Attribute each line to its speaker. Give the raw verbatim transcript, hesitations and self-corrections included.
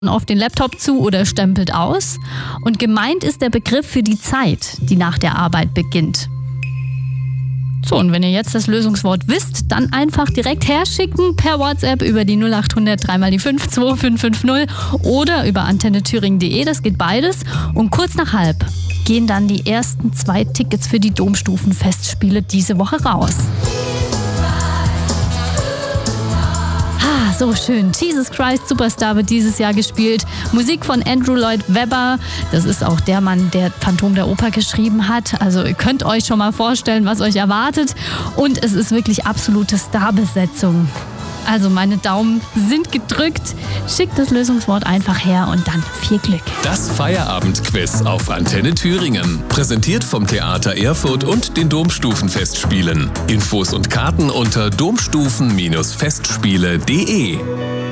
Speaker 1: auf den Laptop zu oder stempelt aus. Und gemeint ist der Begriff für die Zeit, die nach der Arbeit beginnt. So, und wenn ihr jetzt das Lösungswort wisst, dann einfach direkt herschicken per WhatsApp über die null acht hundert drei mal die fünf zwei fünf fünf null oder über antenne thüringen punkt de, das geht beides. Und kurz nach halb gehen dann die ersten zwei Tickets für die Domstufenfestspiele diese Woche raus. Ah, so schön. Jesus Christ Superstar wird dieses Jahr gespielt. Musik von Andrew Lloyd Webber. Das ist auch der Mann, der Phantom der Oper geschrieben hat. Also ihr könnt euch schon mal vorstellen, was euch erwartet. Und es ist wirklich absolute Starbesetzung. Also meine Daumen sind gedrückt. Schickt das Lösungswort einfach her und dann viel Glück.
Speaker 2: Das Feierabendquiz auf Antenne Thüringen. Präsentiert vom Theater Erfurt und den Domstufenfestspielen. Infos und Karten unter domstufen Festspiele punkt de.